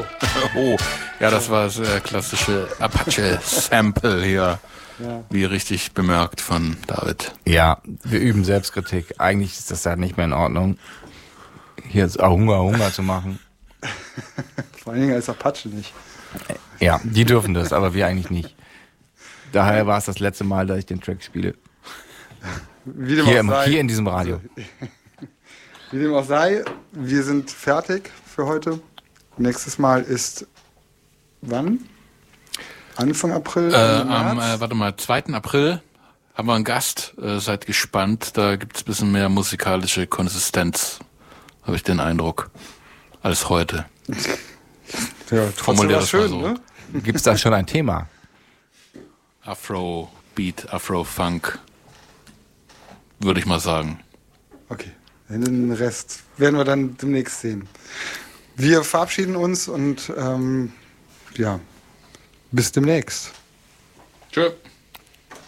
Oh, ja, das war das klassische Apache-Sample hier. Ja. Wie richtig bemerkt von David. Ja, wir üben Selbstkritik. Eigentlich ist das ja nicht mehr in Ordnung, hier jetzt Hunger zu machen. Vor allen Dingen als Apache nicht. Ja, die dürfen das, aber wir eigentlich nicht. Daher war es das letzte Mal, dass ich den Track spiele. Wie dem auch sei, hier in diesem Radio. Wie dem auch sei, wir sind fertig für heute. Nächstes Mal ist wann? Anfang April? Am 2. April haben wir einen Gast. Seid gespannt. Da gibt es ein bisschen mehr musikalische Konsistenz, habe ich den Eindruck, als heute. Ja, formulier das schön, mal so. Ne? Gibt es da schon ein Thema? Afro-Beat, Afro-Funk, würde ich mal sagen. Okay, den Rest werden wir dann demnächst sehen. Wir verabschieden uns und bis demnächst. Tschö.